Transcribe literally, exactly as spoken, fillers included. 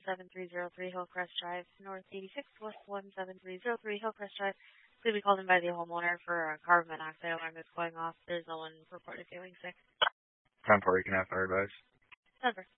seven three zero three Hillcrest Drive, North eighty-six, West one seven three zero three Hillcrest Drive. Please be called in by the homeowner for a carbon monoxide alarm that's going off. There's no one reported feeling sick. ten four, you can have fire advice. Denver.